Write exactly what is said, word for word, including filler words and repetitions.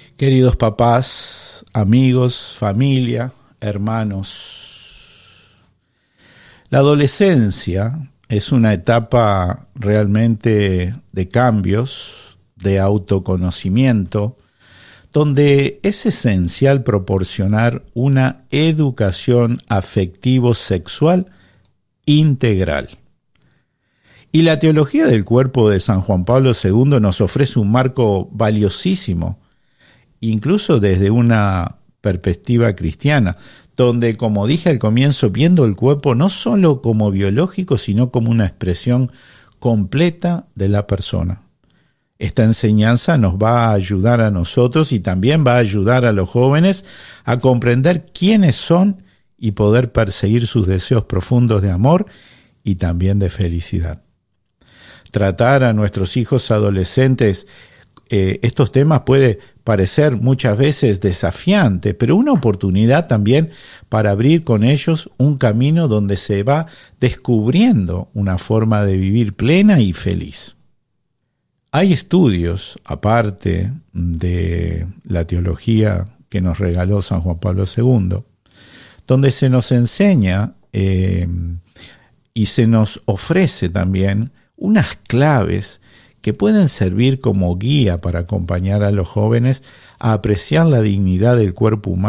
Queridos papás, amigos, familia, hermanos, la adolescencia es una etapa realmente de cambios, de autoconocimiento, donde es esencial proporcionar una educación afectivo-sexual integral. Y la teología del cuerpo de San Juan Pablo segundo nos ofrece un marco valiosísimo, incluso desde una perspectiva cristiana, donde, como dije al comienzo, viendo el cuerpo no solo como biológico, sino como una expresión completa de la persona. Esta enseñanza nos va a ayudar a nosotros y también va a ayudar a los jóvenes a comprender quiénes son y poder perseguir sus deseos profundos de amor y también de felicidad. Tratar a nuestros hijos adolescentes eh, estos temas puede parecer muchas veces desafiante, pero una oportunidad también para abrir con ellos un camino donde se va descubriendo una forma de vivir plena y feliz. Hay estudios, aparte de la teología que nos regaló San Juan Pablo segundo, donde se nos enseña eh, y se nos ofrece también unas claves que pueden servir como guía para acompañar a los jóvenes a apreciar la dignidad del cuerpo humano